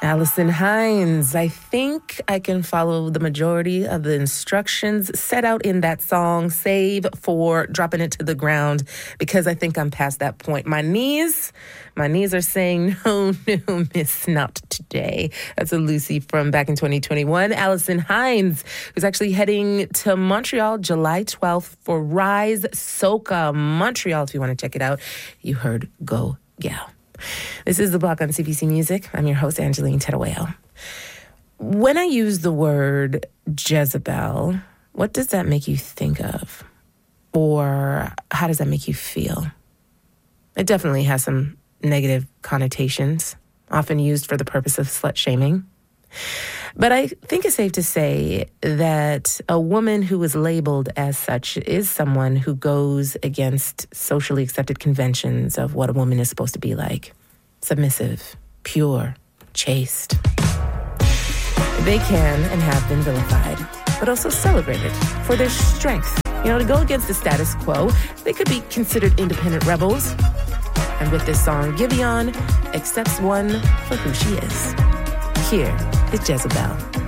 Allison Hines. I think I can follow the majority of the instructions set out in that song, save for dropping it to the ground, because I think I'm past that point. My knees are saying, no, miss, not today. That's a Lucy from back in 2021. Allison Hines, who's actually heading to Montreal July 12th for Rise Soca Montreal. If you want to check it out, you heard Go Gal. This is The Block on CBC Music. I'm your host, Angeline Terueo. When I use the word Jezebel, what does that make you think of? Or how does that make you feel? It definitely has some negative connotations, often used for the purpose of slut-shaming. But I think it's safe to say that a woman who is labeled as such is someone who goes against socially accepted conventions of what a woman is supposed to be like. Submissive, pure, chaste. They can and have been vilified, but also celebrated for their strength. You know, to go against the status quo, they could be considered independent rebels. And with this song, Giveon accepts one for who she is. Here is Jezebel.